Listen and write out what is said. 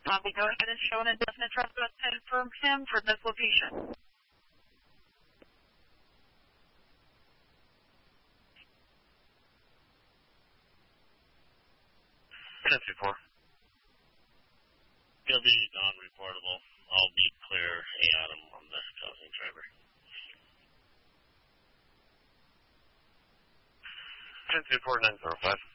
Copy. Go ahead and show an indefinite trespass and confirm him for this location. 10-4. He'll be non-reportable. I'll be clear. Hey, Adam, I'm the causing driver. 10-4, 905.